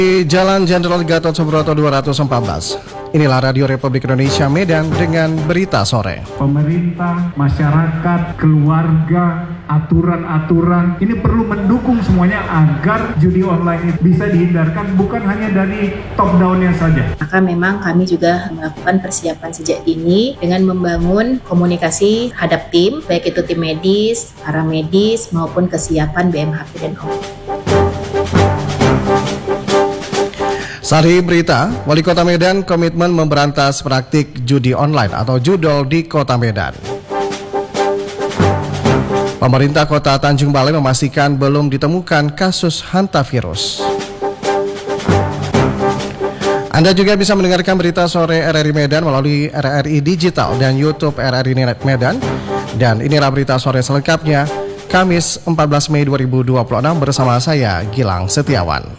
Di Jalan Jenderal Gatot Subroto 214. Inilah Radio Republik Indonesia Medan dengan berita sore. Pemerintah, masyarakat, keluarga, aturan-aturan ini perlu mendukung semuanya agar judi online bisa dihindarkan, bukan hanya dari top down-nya saja. Maka memang kami juga melakukan persiapan sejak dini dengan membangun komunikasi hadap tim, baik itu tim medis, para medis maupun kesiapan BMHP dan OP. Sari berita, Wali Kota Medan komitmen memberantas praktik judi online atau judol di Kota Medan. Pemerintah Kota Tanjung Balai memastikan belum ditemukan kasus hantavirus. Anda juga bisa mendengarkan berita sore RRI Medan melalui RRI Digital dan YouTube RRI Net Medan. Dan inilah berita sore selengkapnya, Kamis 14 Mei 2026 bersama saya Gilang Setiawan.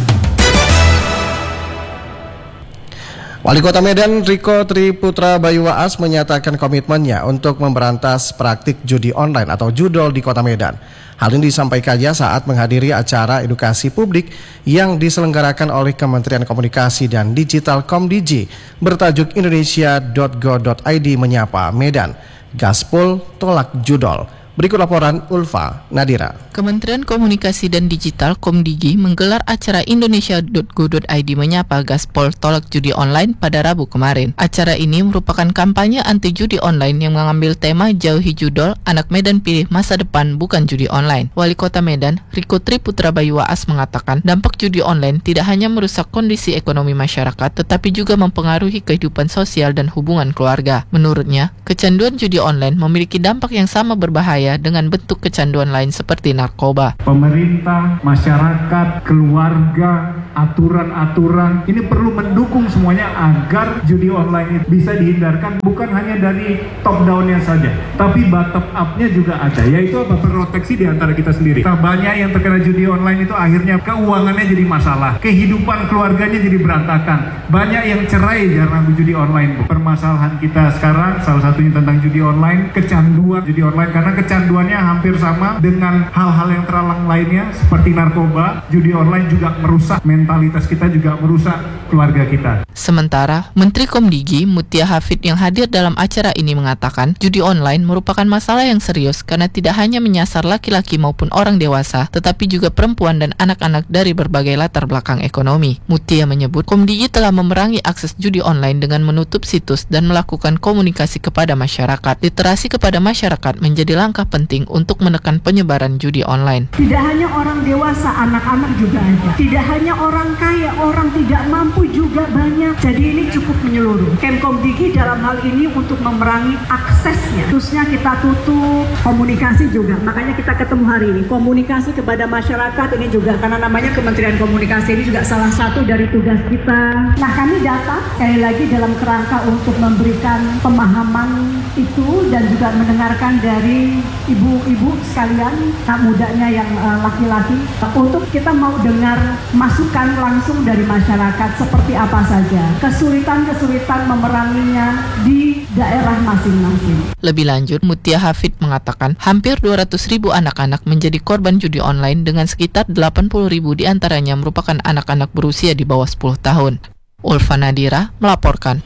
Wali Kota Medan Riko Triputra Bayu Waas menyatakan komitmennya untuk memberantas praktik judi online atau judol di Kota Medan. Hal ini disampaikannya saat menghadiri acara edukasi publik yang diselenggarakan oleh Kementerian Komunikasi dan Digital Komdigi bertajuk Indonesia.go.id menyapa Medan. Gaspol tolak judol. Berikut laporan Ulfa Nadira. Kementerian Komunikasi dan Digital Komdigi menggelar acara Indonesia.go.id menyapa Gaspol tolak judi online pada Rabu kemarin. Acara ini merupakan kampanye anti judi online yang mengambil tema Jauhi Judol, Anak Medan Pilih Masa Depan Bukan Judi Online. Wali Kota Medan, Riko Triputra Bayu Waas mengatakan dampak judi online tidak hanya merusak kondisi ekonomi masyarakat, tetapi juga mempengaruhi kehidupan sosial dan hubungan keluarga. Menurutnya, kecanduan judi online memiliki dampak yang sama berbahaya dengan bentuk kecanduan lain seperti narkoba. Pemerintah, masyarakat, keluarga, aturan-aturan ini perlu mendukung semuanya agar judi online bisa dihindarkan, bukan hanya dari top down-nya saja, tapi bottom up-nya juga ada, yaitu apa? Proteksi di antara kita sendiri. Banyak yang terkena judi online itu akhirnya keuangannya jadi masalah, kehidupan keluarganya jadi berantakan, banyak yang cerai karena judi online. Permasalahan kita sekarang salah satunya tentang judi online, kecanduan judi online, karena kecanduannya hampir sama dengan hal-hal yang terlarang lainnya seperti narkoba. Judi online juga merusak mentalitas kita, juga merusak keluarga kita. Sementara Menteri Komdigi Mutia Hafid yang hadir dalam acara ini mengatakan judi online merupakan masalah yang serius karena tidak hanya menyasar laki-laki maupun orang dewasa, tetapi juga perempuan dan anak-anak dari berbagai latar belakang ekonomi. Mutia menyebut Komdigi telah memerangi akses judi online dengan menutup situs dan melakukan komunikasi kepada masyarakat. Literasi kepada masyarakat menjadi langkah penting untuk menekan penyebaran judi online. Tidak hanya orang dewasa, anak-anak juga ada. Tidak hanya orang kaya, orang tidak mampu juga banyak. Jadi ini cukup menyeluruh. Kemkomdigi dalam hal ini untuk memerangi aksesnya. Terusnya kita tutup komunikasi juga. Makanya kita ketemu hari ini. Komunikasi kepada masyarakat ini juga karena namanya Kementerian Komunikasi ini juga salah satu dari tugas kita. Nah, kami datang sekali lagi dalam kerangka untuk memberikan pemahaman itu dan juga mendengarkan dari ibu-ibu sekalian, anak mudanya yang laki-laki, untuk kita mau dengar masukan langsung dari masyarakat seperti apa saja kesulitan-kesulitan memeranginya di daerah masing-masing. Lebih lanjut, Mutia Hafid mengatakan hampir 200.000 anak-anak menjadi korban judi online dengan sekitar 80.000 diantaranya merupakan anak-anak berusia di bawah 10 tahun. Ulfa Nadira melaporkan.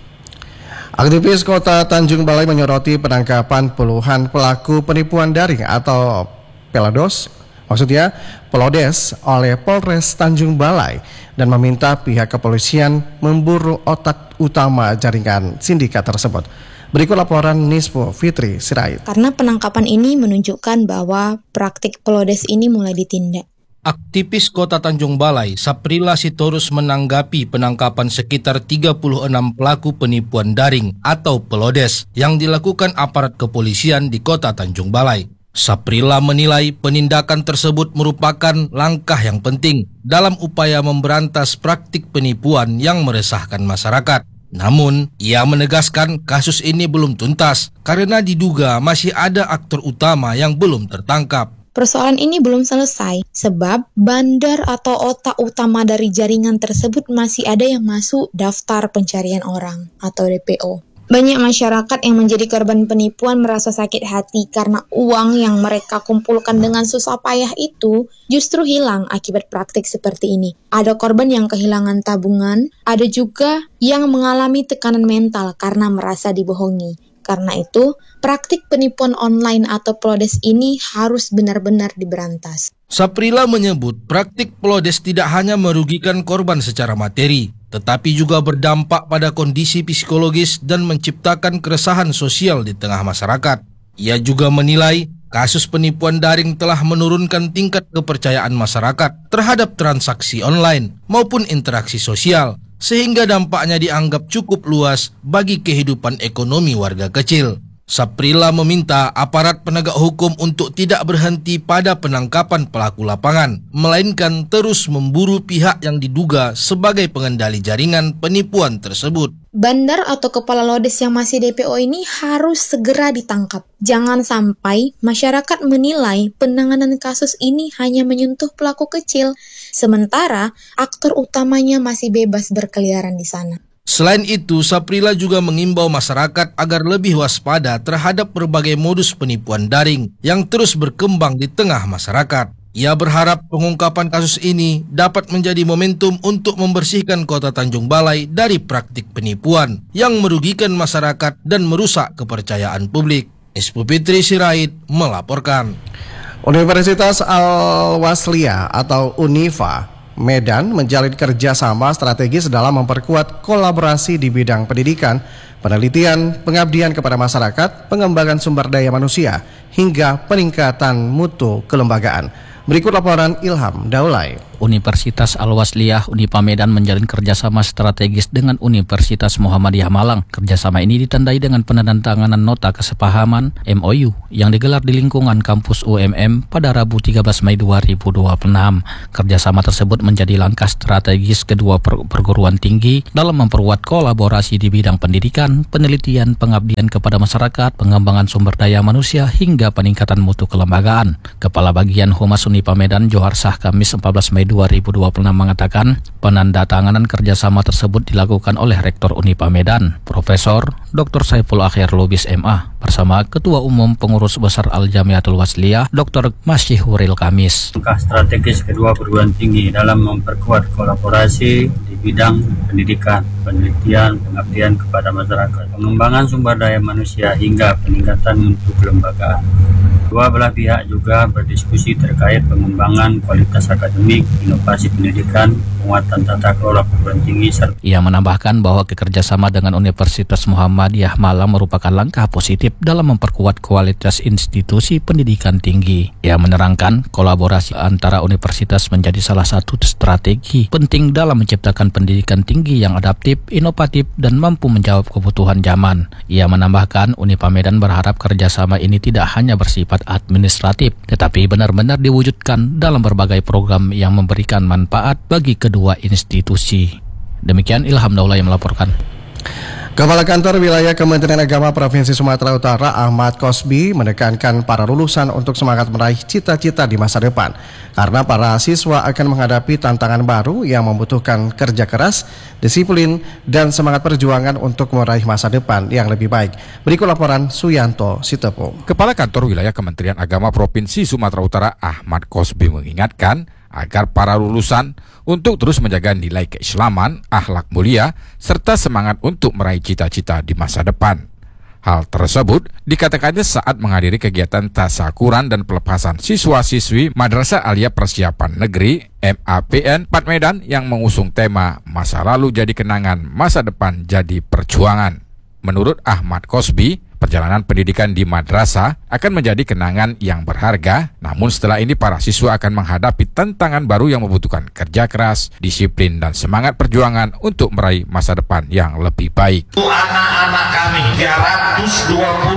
Aktivis Kota Tanjung Balai menyoroti penangkapan puluhan pelaku penipuan daring atau Pelodes oleh Polres Tanjung Balai dan meminta pihak kepolisian memburu otak utama jaringan sindikat tersebut. Berikut laporan Nispo Fitri Sirait. Karena penangkapan ini menunjukkan bahwa praktik Pelodes ini mulai ditindak. Aktivis Kota Tanjung Balai, Saprila Sitorus menanggapi penangkapan sekitar 36 pelaku penipuan daring atau Pelodes yang dilakukan aparat kepolisian di Kota Tanjung Balai. Saprila menilai penindakan tersebut merupakan langkah yang penting dalam upaya memberantas praktik penipuan yang meresahkan masyarakat. Namun, ia menegaskan kasus ini belum tuntas karena diduga masih ada aktor utama yang belum tertangkap. Persoalan ini belum selesai, sebab bandar atau otak utama dari jaringan tersebut masih ada yang masuk daftar pencarian orang atau DPO. Banyak masyarakat yang menjadi korban penipuan merasa sakit hati karena uang yang mereka kumpulkan dengan susah payah itu justru hilang akibat praktik seperti ini. Ada korban yang kehilangan tabungan, ada juga yang mengalami tekanan mental karena merasa dibohongi. Karena itu, praktik penipuan online atau pelodes ini harus benar-benar diberantas. Saprila menyebut praktik pelodes tidak hanya merugikan korban secara materi, tetapi juga berdampak pada kondisi psikologis dan menciptakan keresahan sosial di tengah masyarakat. Ia juga menilai kasus penipuan daring telah menurunkan tingkat kepercayaan masyarakat terhadap transaksi online maupun interaksi sosial, sehingga dampaknya dianggap cukup luas bagi kehidupan ekonomi warga kecil. Saprila meminta aparat penegak hukum untuk tidak berhenti pada penangkapan pelaku lapangan, melainkan terus memburu pihak yang diduga sebagai pengendali jaringan penipuan tersebut. Bandar atau kepala lodes yang masih DPO ini harus segera ditangkap. Jangan sampai masyarakat menilai penanganan kasus ini hanya menyentuh pelaku kecil, sementara aktor utamanya masih bebas berkeliaran di sana. Selain itu, Saprila juga mengimbau masyarakat agar lebih waspada terhadap berbagai modus penipuan daring yang terus berkembang di tengah masyarakat. Ia berharap pengungkapan kasus ini dapat menjadi momentum untuk membersihkan Kota Tanjung Balai dari praktik penipuan yang merugikan masyarakat dan merusak kepercayaan publik. Ispu Fitri Sirait melaporkan. Universitas Al-Wasliyah atau UNIFA Medan menjalin kerjasama strategis dalam memperkuat kolaborasi di bidang pendidikan, penelitian, pengabdian kepada masyarakat, pengembangan sumber daya manusia, hingga peningkatan mutu kelembagaan. Berikut laporan Ilham Daulay. Universitas Al-Wasliyah Unipa Medan menjalin kerjasama strategis dengan Universitas Muhammadiyah Malang. Kerjasama ini ditandai dengan penandatanganan nota kesepahaman MOU yang digelar di lingkungan kampus UMM pada Rabu 13 Mei 2026. Kerjasama tersebut menjadi langkah strategis kedua perguruan tinggi dalam memperkuat kolaborasi di bidang pendidikan, penelitian, pengabdian kepada masyarakat, pengembangan sumber daya manusia, hingga peningkatan mutu kelembagaan. Kepala Bagian Humas Unipa Medan Johar Shah Kamis 14 Mei 2026 mengatakan penandatanganan kerjasama tersebut dilakukan oleh Rektor Unipa Medan, Profesor Dr. Saiful Akhir Lubis MA, bersama Ketua Umum Pengurus Besar Al-Jamiatul Wasliyah, Dr. Masyihuril Kamis. Langkah strategis kedua perguruan tinggi dalam memperkuat kolaborasi di bidang pendidikan, penelitian, pengabdian kepada masyarakat, pengembangan sumber daya manusia, hingga peningkatan mutu kelembagaan. Dua belah pihak juga berdiskusi terkait pengembangan kualitas akademik, inovasi pendidikan, penguatan tata kelola perguruan tinggi. Ia menambahkan bahwa kerjasama dengan Universitas Muhammadiyah Malang merupakan langkah positif dalam memperkuat kualitas institusi pendidikan tinggi. Ia menerangkan kolaborasi antara universitas menjadi salah satu strategi penting dalam menciptakan pendidikan tinggi yang adaptif, inovatif, dan mampu menjawab kebutuhan zaman. Ia menambahkan Unipa Medan berharap kerjasama ini tidak hanya bersifat administratif, tetapi benar-benar diwujudkan dalam berbagai program yang memberikan manfaat bagi kedua institusi. Demikian Ilham Daulay yang melaporkan. Kepala Kantor Wilayah Kementerian Agama Provinsi Sumatera Utara Ahmad Kosbi menekankan para lulusan untuk semangat meraih cita-cita di masa depan, karena para siswa akan menghadapi tantangan baru yang membutuhkan kerja keras, disiplin, dan semangat perjuangan untuk meraih masa depan yang lebih baik. Berikut laporan Suyanto Sitepo. Kepala Kantor Wilayah Kementerian Agama Provinsi Sumatera Utara Ahmad Kosbi mengingatkan agar para lulusan untuk terus menjaga nilai keislaman, akhlak mulia, serta semangat untuk meraih cita-cita di masa depan. Hal tersebut dikatakannya saat menghadiri kegiatan tasyakuran dan pelepasan siswa-siswi Madrasah Aliyah Persiapan Negeri MAPN Pad Medan yang mengusung tema Masa Lalu Jadi Kenangan, Masa Depan Jadi Perjuangan. Menurut Ahmad Kosbi, perjalanan pendidikan di madrasah akan menjadi kenangan yang berharga, namun setelah ini para siswa akan menghadapi tantangan baru yang membutuhkan kerja keras, disiplin, dan semangat perjuangan untuk meraih masa depan yang lebih baik. Anak-anak kami 327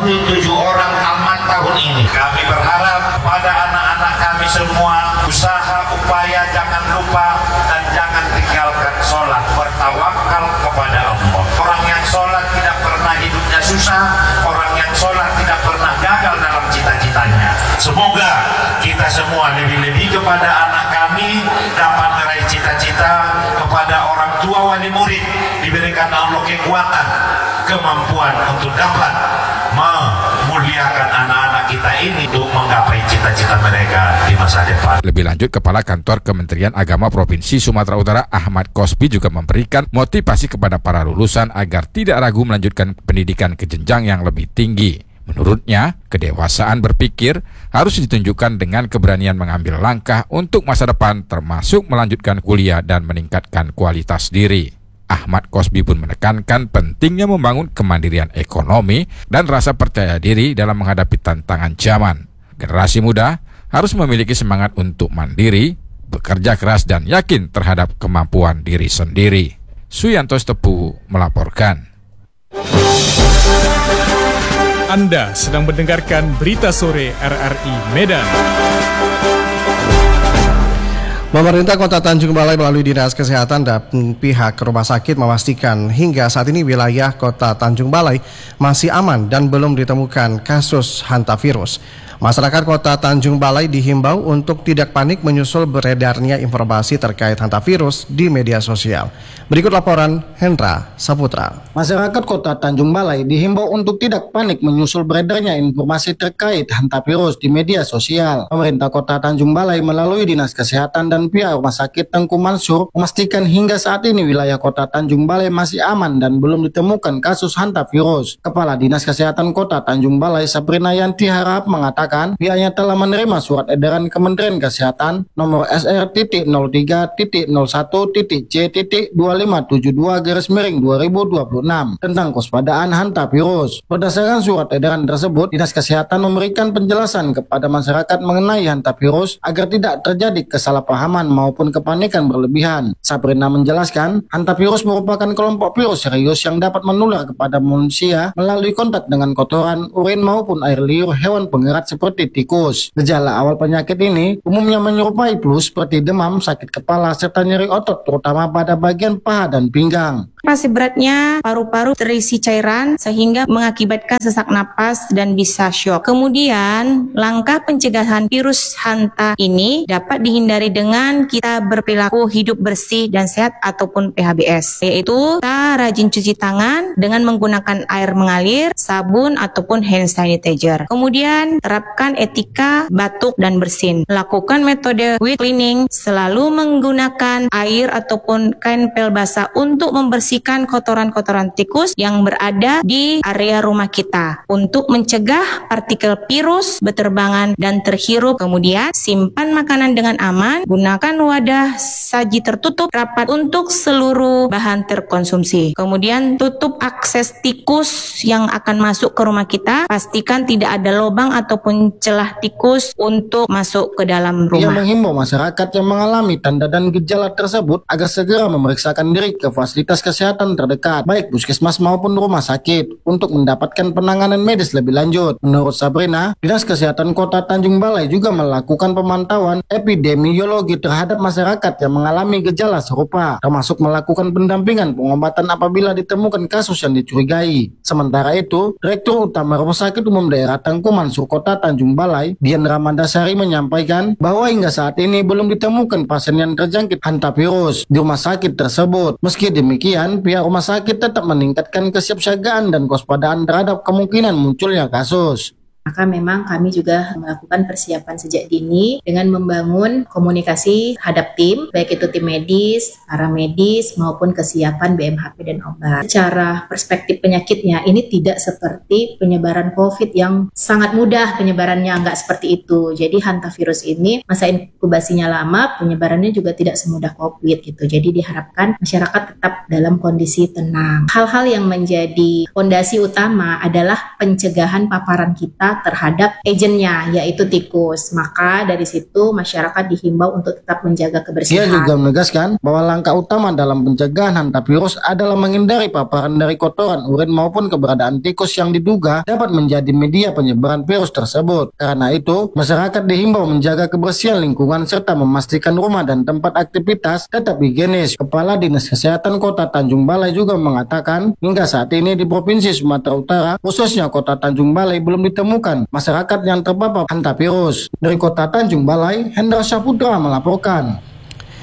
orang tamat tahun ini. Kami berharap pada anak-anak kami semua usaha, upaya, jangan lupa dan jangan tinggalkan sholat, bertawakal kepada Allah. Orang yang sholat tidak pernah hidupnya susah, orang yang sholat tidak pernah gagal dalam cita-citanya. Semoga kita semua lebih-lebih kepada anak kami dapat meraih cita-cita, kepada orang tua wali murid diberikan Allah kekuatan kemampuan untuk dapat memuliakan anak-anak kita ini untuk menggapai cita-cita mereka di masa depan. Lebih lanjut, Kepala Kantor Kementerian Agama Provinsi Sumatera Utara Ahmad Kosbi juga memberikan motivasi kepada para lulusan agar tidak ragu melanjutkan pendidikan ke jenjang yang lebih tinggi. Menurutnya, kedewasaan berpikir harus ditunjukkan dengan keberanian mengambil langkah untuk masa depan, termasuk melanjutkan kuliah dan meningkatkan kualitas diri. Ahmad Kosbi pun menekankan pentingnya membangun kemandirian ekonomi dan rasa percaya diri dalam menghadapi tantangan zaman. Generasi muda harus memiliki semangat untuk mandiri, bekerja keras dan yakin terhadap kemampuan diri sendiri. Suyanto Stepu melaporkan. Anda sedang mendengarkan Berita Sore RRI Medan. Pemerintah Kota Tanjung Balai melalui Dinas Kesehatan dan pihak rumah sakit memastikan hingga saat ini wilayah Kota Tanjung Balai masih aman dan belum ditemukan kasus hantavirus. Masyarakat Kota Tanjung Balai dihimbau untuk tidak panik menyusul beredarnya informasi terkait hantavirus di media sosial. Berikut laporan Hendra Saputra. Masyarakat Kota Tanjung Balai dihimbau untuk tidak panik menyusul beredarnya informasi terkait hantavirus di media sosial. Pemerintah Kota Tanjung Balai melalui Dinas Kesehatan dan pihak Rumah Sakit Tengku Mansur memastikan hingga saat ini wilayah Kota Tanjung Balai masih aman dan belum ditemukan kasus hantavirus. Kepala Dinas Kesehatan Kota Tanjung Balai Sabrina Yanti Harap mengatakan pihaknya telah menerima surat edaran Kementerian Kesehatan nomor SR.03.01.C.2572/2026 tentang kewaspadaan hantavirus. Berdasarkan surat edaran tersebut, Dinas Kesehatan memberikan penjelasan kepada masyarakat mengenai hantavirus agar tidak terjadi kesalahpahaman maupun kepanikan berlebihan. Sabrina menjelaskan, hantavirus merupakan kelompok virus serius yang dapat menular kepada manusia melalui kontak dengan kotoran, urin maupun air liur hewan pengerat seperti tikus. Gejala awal penyakit ini umumnya menyerupai flu seperti demam, sakit kepala, serta nyeri otot terutama pada bagian paha dan pinggang. Masih beratnya paru-paru terisi cairan sehingga mengakibatkan sesak napas dan bisa syok. Kemudian langkah pencegahan virus hanta ini dapat dihindari dengan kita berperilaku hidup bersih dan sehat ataupun PHBS, yaitu kita rajin cuci tangan dengan menggunakan air mengalir, sabun ataupun hand sanitizer. Kemudian terapkan etika batuk dan bersin. Lakukan metode wet cleaning, selalu menggunakan air ataupun kain pel basah untuk membersihkan kotoran-kotoran tikus yang berada di area rumah kita untuk mencegah partikel virus berterbangan dan terhirup. Kemudian simpan makanan dengan aman, gunakan wadah saji tertutup rapat untuk seluruh bahan terkonsumsi. Kemudian tutup akses tikus yang akan masuk ke rumah kita, pastikan tidak ada lubang ataupun celah tikus untuk masuk ke dalam rumah. Ia menghimbau masyarakat yang mengalami tanda dan gejala tersebut agar segera memeriksakan diri ke fasilitas kesehatan terdekat, baik puskesmas maupun rumah sakit, untuk mendapatkan penanganan medis lebih lanjut. Menurut Sabrina, Dinas Kesehatan Kota Tanjung Balai juga melakukan pemantauan epidemiologi terhadap masyarakat yang mengalami gejala serupa, termasuk melakukan pendampingan pengobatan apabila ditemukan kasus yang dicurigai. Sementara itu, Direktur Utama Rumah Sakit Umum Daerah Tengku Mansur Kota Tanjung Balai, Dian Ramandasari, menyampaikan bahwa hingga saat ini belum ditemukan pasien yang terjangkit hantavirus di rumah sakit tersebut. Meski demikian, pihak rumah sakit tetap meningkatkan kesiapsiagaan dan kewaspadaan terhadap kemungkinan munculnya kasus. Maka memang kami juga melakukan persiapan sejak dini dengan membangun komunikasi hadap tim, baik itu tim medis, paramedis, maupun kesiapan BMHP dan obat. Secara perspektif penyakitnya, ini tidak seperti penyebaran COVID yang sangat mudah penyebarannya, nggak seperti itu. Jadi hantavirus ini masa inkubasinya lama, penyebarannya juga tidak semudah COVID gitu. Jadi diharapkan masyarakat tetap dalam kondisi tenang. Hal-hal yang menjadi fondasi utama adalah pencegahan paparan kita terhadap agennya, yaitu tikus. Maka dari situ masyarakat dihimbau untuk tetap menjaga kebersihan. Ia juga menegaskan bahwa langkah utama dalam pencegahan hantavirus adalah menghindari paparan dari kotoran, urin maupun keberadaan tikus yang diduga dapat menjadi media penyebaran virus tersebut. Karena itu, masyarakat dihimbau menjaga kebersihan lingkungan serta memastikan rumah dan tempat aktivitas tetap higienis. Kepala Dinas Kesehatan Kota Tanjung Balai juga mengatakan hingga saat ini di Provinsi Sumatera Utara, khususnya Kota Tanjung Balai, belum ditemukan masyarakat yang terpapar hantavirus. Dari Kota Tanjung Balai, Hendra Saputra melaporkan.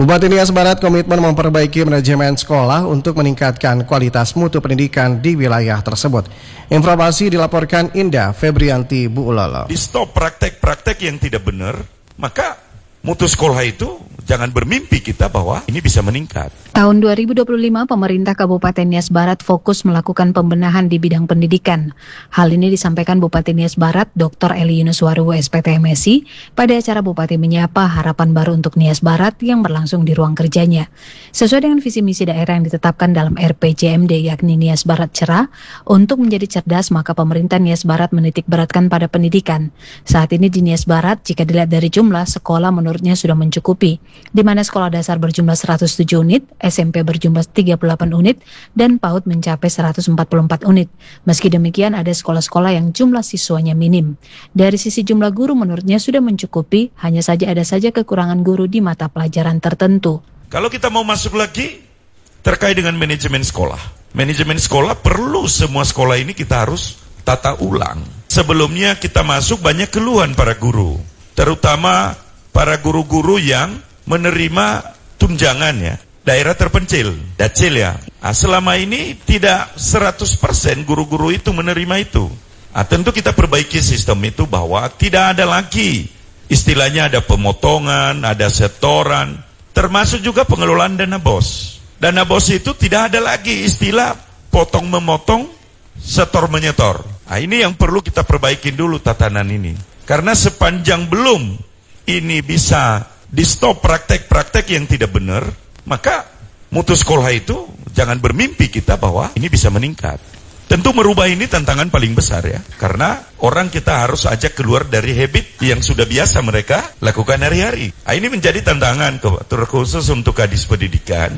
Bupati Nias Barat komitmen memperbaiki manajemen sekolah untuk meningkatkan kualitas mutu pendidikan di wilayah tersebut. Informasi dilaporkan Indah Febrianti Bu Ulolo. Di stop praktek-praktek yang tidak benar, maka mutu sekolah itu jangan bermimpi kita bahwa ini bisa meningkat. Tahun 2025, pemerintah Kabupaten Nias Barat fokus melakukan pembenahan di bidang pendidikan. Hal ini disampaikan Bupati Nias Barat, Dr. Eli Yunuswaru, SPT MSI, pada acara Bupati Menyapa Harapan Baru untuk Nias Barat yang berlangsung di ruang kerjanya. Sesuai dengan visi misi daerah yang ditetapkan dalam RPJMD, yakni Nias Barat Cerah, untuk menjadi cerdas, maka pemerintah Nias Barat menitik beratkan pada pendidikan. Saat ini di Nias Barat, jika dilihat dari jumlah, sekolah menurutnya sudah mencukupi, di mana sekolah dasar berjumlah 107 unit, SMP berjumlah 38 unit, dan PAUD mencapai 144 unit. Meski demikian, ada sekolah-sekolah yang jumlah siswanya minim. Dari sisi jumlah guru menurutnya sudah mencukupi, hanya saja ada saja kekurangan guru di mata pelajaran tertentu. Kalau kita mau masuk lagi terkait dengan manajemen sekolah. Manajemen sekolah perlu semua sekolah ini kita harus tata ulang. Sebelumnya kita masuk banyak keluhan para guru, terutama para guru-guru yang menerima tunjangan ya. Daerah terpencil, dacil ya. Selama ini tidak 100% guru-guru itu menerima itu. Tentu kita perbaiki sistem itu bahwa tidak ada lagi istilahnya ada pemotongan, ada setoran, termasuk juga pengelolaan dana BOS. Dana BOS itu tidak ada lagi istilah potong memotong, setor menyetor. Ini yang perlu kita perbaikin dulu tatanan ini. Karena sepanjang belum ini bisa di stop praktek-praktek yang tidak benar, maka mutu sekolah itu jangan bermimpi kita bahwa ini bisa meningkat. Tentu merubah ini tantangan paling besar ya, karena orang kita harus ajak keluar dari habit yang sudah biasa mereka lakukan hari-hari. Ini menjadi tantangan terkhusus untuk Kadis Pendidikan.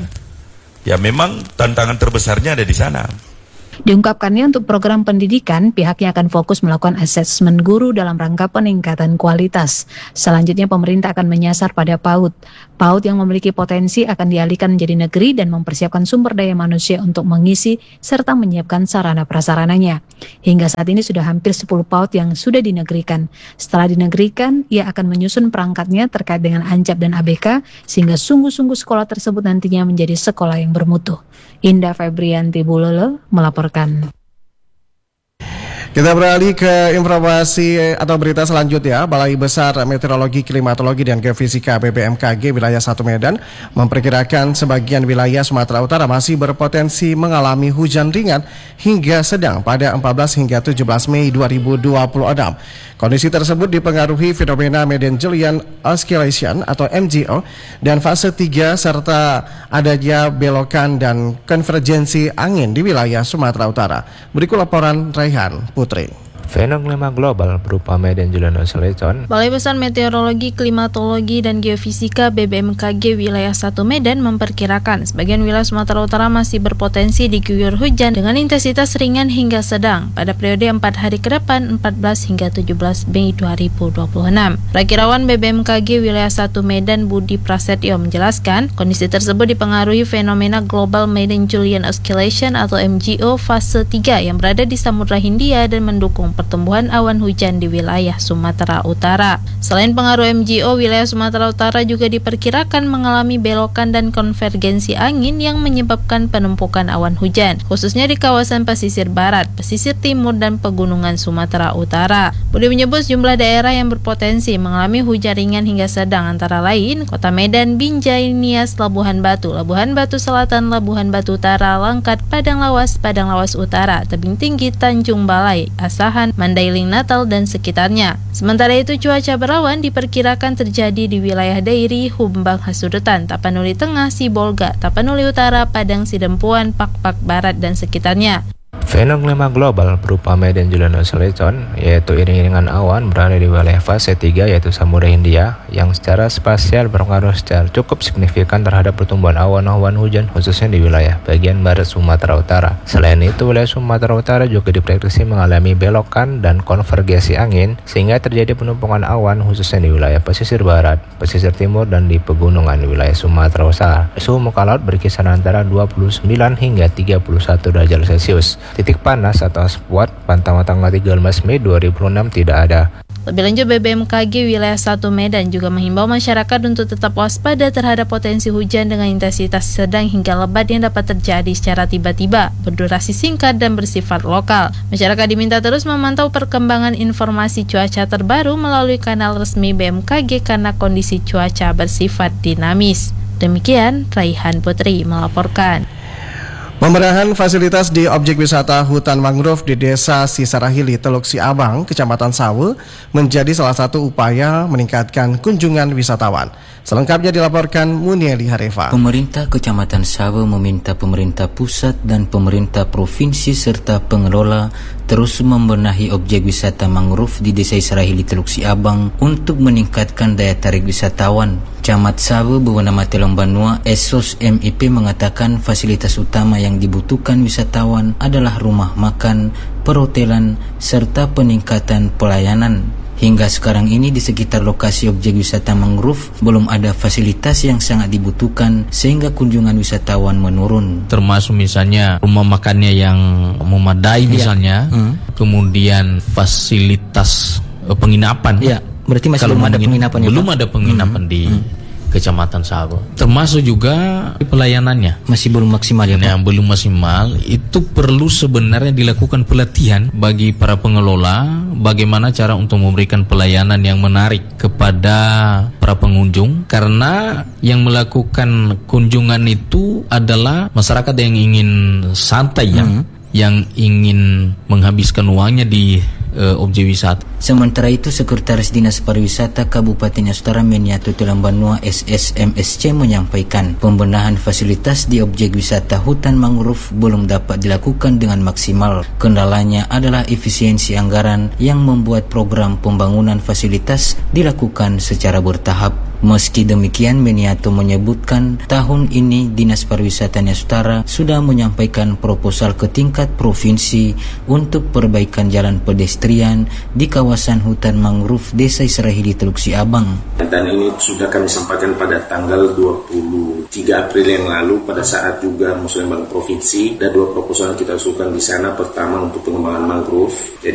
Ya memang tantangan terbesarnya ada di sana. Diungkapkannya untuk program pendidikan, pihaknya akan fokus melakukan asesmen guru dalam rangka peningkatan kualitas. Selanjutnya pemerintah akan menyasar pada PAUD. PAUD yang memiliki potensi akan dialihkan menjadi negeri dan mempersiapkan sumber daya manusia untuk mengisi serta menyiapkan sarana prasarananya. Hingga saat ini sudah hampir 10 PAUD yang sudah dinegerikan. Setelah dinegerikan, ia akan menyusun perangkatnya terkait dengan ANJAP dan ABK sehingga sungguh-sungguh sekolah tersebut nantinya menjadi sekolah yang bermutu. Indah Febrianti Bulolo melaporkan. Kita beralih ke informasi atau berita selanjutnya. Balai Besar Meteorologi, Klimatologi, dan Geofisika BBMKG wilayah 1 Medan memperkirakan sebagian wilayah Sumatera Utara masih berpotensi mengalami hujan ringan hingga sedang pada 14 hingga 17 Mei 2026. Kondisi tersebut dipengaruhi fenomena Mendelian Oscillation atau MJO dan fase 3 serta adanya belokan dan konvergensi angin di wilayah Sumatera Utara. Berikut laporan Raihan Putri. Fenomena global berupa Mendelian Oscillation. Balai Besar Meteorologi, Klimatologi, dan Geofisika BBMKG wilayah 1 Medan memperkirakan sebagian wilayah Sumatera Utara masih berpotensi diguyur hujan dengan intensitas ringan hingga sedang pada periode 4 hari ke depan 14 hingga 17 Mei 2026. Prakirawan BBMKG wilayah 1 Medan Budi Prasetyo menjelaskan kondisi tersebut dipengaruhi fenomena Global Mendelian Oscillation atau MJO fase 3 yang berada di Samudra Hindia dan mendukung pertumbuhan awan hujan di wilayah Sumatera Utara. Selain pengaruh MJO, wilayah Sumatera Utara juga diperkirakan mengalami belokan dan konvergensi angin yang menyebabkan penumpukan awan hujan, khususnya di kawasan pesisir barat, pesisir timur, dan pegunungan Sumatera Utara. Budi menyebut jumlah daerah yang berpotensi mengalami hujan ringan hingga sedang antara lain Kota Medan, Binjai, Nias, Labuhan Batu Selatan, Labuhan Batu Utara, Langkat, Padang Lawas Utara, Tebing Tinggi, Tanjung Balai, Asahan, Mandailing, Natal, dan sekitarnya. Sementara itu cuaca berawan diperkirakan terjadi di wilayah Dairi, Humbang, Hasudetan, Tapanuli Tengah, Sibolga, Tapanuli Utara, Padang Sidempuan, Pakpak Barat, dan sekitarnya. Fenomena global berupa Mendelian Oscillation, yaitu iring-iringan awan berada di wilayah fase 3 yaitu Samudra Hindia yang secara spasial berpengaruh secara cukup signifikan terhadap pertumbuhan awan-awan hujan khususnya di wilayah bagian barat Sumatera Utara. Selain itu, wilayah Sumatera Utara juga diprediksi mengalami belokan dan konvergensi angin sehingga terjadi penumpukan awan khususnya di wilayah pesisir barat, pesisir timur, dan di pegunungan di wilayah Sumatera Utara. Suhu muka laut berkisar antara 29 hingga 31 derajat Celcius. Titik panas atau spot pantauan tanggal 13 Mei 2006 tidak ada. Lebih lanjut, BBMKG Wilayah 1 Medan juga menghimbau masyarakat untuk tetap waspada terhadap potensi hujan dengan intensitas sedang hingga lebat yang dapat terjadi secara tiba-tiba, berdurasi singkat dan bersifat lokal. Masyarakat diminta terus memantau perkembangan informasi cuaca terbaru melalui kanal resmi BMKG karena kondisi cuaca bersifat dinamis. Demikian, Raihan Putri melaporkan. Pembenahan fasilitas di objek wisata hutan mangrove di Desa Sisarahili, Teluk Siabang, Kecamatan Sawe menjadi salah satu upaya meningkatkan kunjungan wisatawan. Selengkapnya dilaporkan Munieli Hareva. Pemerintah Kecamatan Sawe meminta pemerintah pusat dan pemerintah provinsi serta pengelola terus membenahi objek wisata mangrove di Desa Sisarahili, Teluk Siabang untuk meningkatkan daya tarik wisatawan. Camat Sawe bernama Telong Banua Esos MIP mengatakan fasilitas utama yang dibutuhkan wisatawan adalah rumah makan, perhotelan, serta peningkatan pelayanan. Hingga sekarang ini di sekitar lokasi objek wisata mangrove belum ada fasilitas yang sangat dibutuhkan sehingga kunjungan wisatawan menurun. Termasuk misalnya rumah makannya yang memadai misalnya, kemudian fasilitas penginapan. Ya, berarti masih belum ada penginapan. Belum ada penginapan di Kecamatan Sawe. Termasuk juga pelayanannya masih belum maksimal ya, Pak? Yang belum maksimal. Itu perlu sebenarnya dilakukan pelatihan bagi para pengelola bagaimana cara untuk memberikan pelayanan yang menarik kepada para pengunjung, karena yang melakukan kunjungan itu adalah masyarakat yang ingin santai yang ingin menghabiskan uangnya di objek wisata. Sementara itu, Sekretaris Dinas Pariwisata Kabupaten Astara Meniatu Telong Banua SSMSC menyampaikan pembenahan fasilitas di objek wisata hutan mangrove belum dapat dilakukan dengan maksimal. Kendalanya adalah efisiensi anggaran yang membuat program pembangunan fasilitas dilakukan secara bertahap. Meski demikian, Meniatu menyebutkan tahun ini Dinas Pariwisata Astara sudah menyampaikan proposal ke tingkat provinsi untuk perbaikan jalan pedestrian di kawasan hutan mangrove Desa Sisarahili, Teluk Siabang. Dan ini sudah kami sampaikan pada tanggal 23 April yang lalu pada saat juga Muslim Bank Provinsi. Ada 2 proposal yang kita usulkan di sana. Pertama untuk pengembangan mangrove. Jadi